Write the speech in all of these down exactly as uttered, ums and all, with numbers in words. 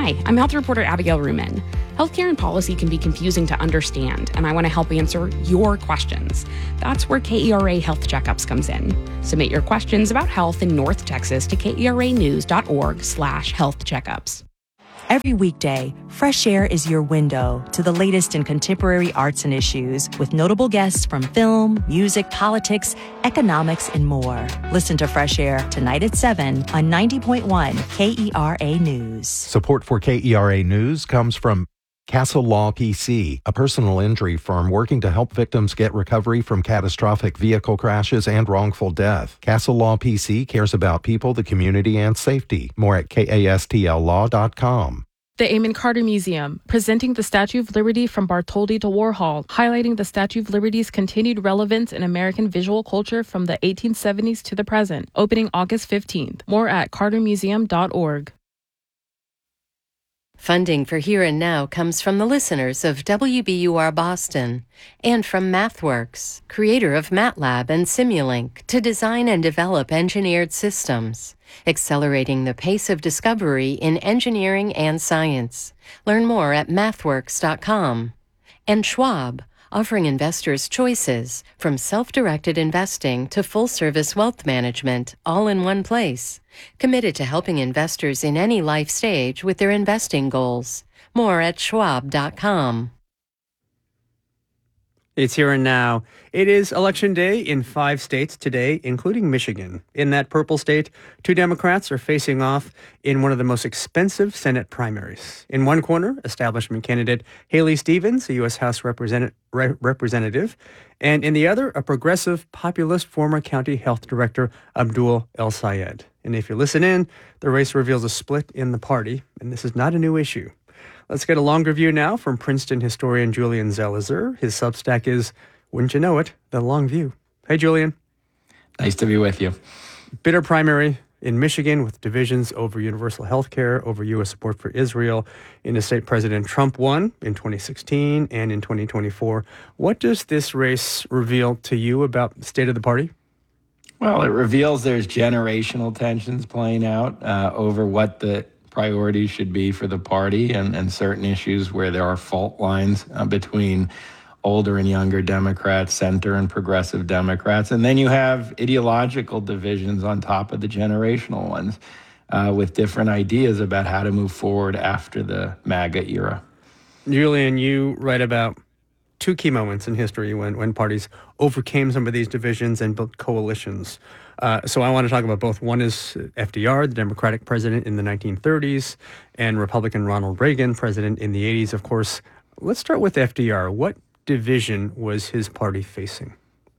Hi, I'm health reporter Abigail Ruman. Healthcare and policy can be confusing to understand, and I want to help answer your questions. That's where K E R A Health Checkups comes in. Submit your questions about health in North Texas to keranews.org slash health checkups. Every weekday, Fresh Air is your window to the latest in contemporary arts and issues with notable guests from film, music, politics, economics, and more. Listen to Fresh Air tonight at seven on ninety point one K E R A News. Support for K E R A News comes from Castle Law P C, a personal injury firm working to help victims get recovery from catastrophic vehicle crashes and wrongful death. Castle Law P C cares about people, the community, and safety. More at kastl law dot com. The Amon Carter Museum, presenting the Statue of Liberty from Bartholdi to Warhol, highlighting the Statue of Liberty's continued relevance in American visual culture from the eighteen seventies to the present, opening August fifteenth. More at carter museum dot org. Funding for Here and Now comes from the listeners of W B U R Boston and from MathWorks, creator of MATLAB and Simulink, to design and develop engineered systems, accelerating the pace of discovery in engineering and science. Learn more at mathworks dot com. And Schwab, offering investors choices from self-directed investing to full-service wealth management, all in one place. Committed to helping investors in any life stage with their investing goals. More at schwab dot com. It's Here and Now. It is Election Day in five states today, including Michigan. In that purple state, two Democrats are facing off in one of the most expensive Senate primaries. In one corner, establishment candidate Haley Stevens, a U S House represent- re- representative, and in the other, a progressive populist former county health director, Abdul El-Sayed. And if you listen in, the race reveals a split in the party, and this is not a new issue. Let's get a longer view now from Princeton historian Julian Zelizer. His Substack is, wouldn't you know it, The Long View. Hey, Julian. Nice to be with you. Bitter primary in Michigan with divisions over universal health care, over U S support for Israel. In a state, President Trump won in twenty sixteen and in twenty twenty-four. What does this race reveal to you about the state of the party? Well, it reveals there's generational tensions playing out uh, over what the priorities should be for the party and, and certain issues where there are fault lines uh, between older and younger Democrats, center and progressive Democrats. And then you have ideological divisions on top of the generational ones uh, with different ideas about how to move forward after the MAGA era. Julian, you write about two key moments in history when, when parties overcame some of these divisions and built coalitions. Uh, so I want to talk about both. One is F D R, the Democratic president in the nineteen thirties, and Republican Ronald Reagan, president in the eighties, of course. Let's start with F D R. What division was his party facing?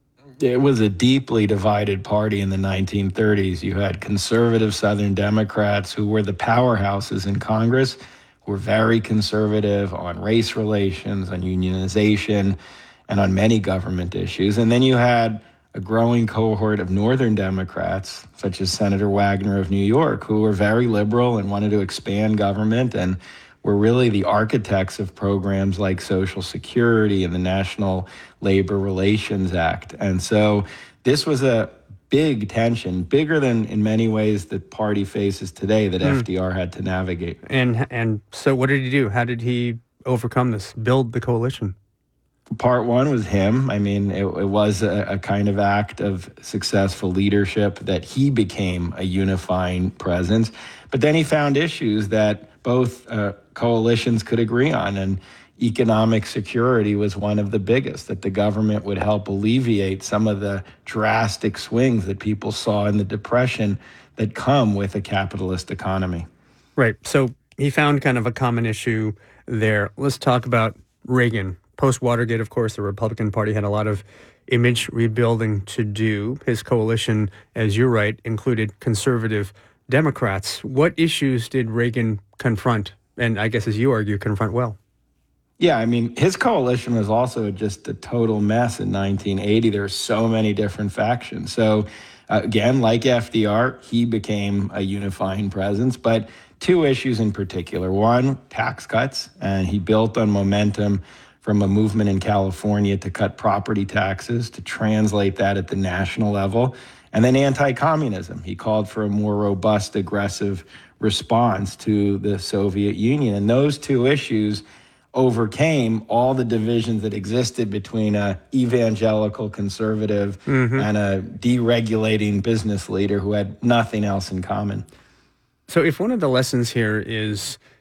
It was a deeply divided party in the nineteen thirties. You had conservative Southern Democrats who were the powerhouses in Congress, who were very conservative on race relations, on unionization, and on many government issues. And then you had a growing cohort of Northern Democrats, such as Senator Wagner of New York, who were very liberal and wanted to expand government and were really the architects of programs like Social Security and the National Labor Relations Act. And so this was a big tension, bigger than in many ways the party faces today that mm. F D R had to navigate. And and so what did he do? How did he overcome this, build the coalition? Part one was him. I mean, it, it was a, a kind of act of successful leadership that he became a unifying presence. But then he found issues that both uh, coalitions could agree on, and economic security was one of the biggest, that the government would help alleviate some of the drastic swings that people saw in the Depression that come with a capitalist economy. Right. So he found kind of a common issue there. Let's talk about Reagan. Post-Watergate, of course, the Republican Party had a lot of image rebuilding to do. His coalition, as you're right, included conservative Democrats. What issues did Reagan confront, and I guess as you argue, confront well? Yeah, I mean, his coalition was also just a total mess in nineteen eighty. There were so many different factions. So uh, again, like F D R, he became a unifying presence, but two issues in particular. One, tax cuts, and he built on momentum from a movement in California to cut property taxes, to translate that at the national level. And then anti-communism. He called for a more robust, aggressive response to the Soviet Union. And those two issues overcame all the divisions that existed between a evangelical conservative mm-hmm. and a deregulating business leader who had nothing else in common. So if one of the lessons here is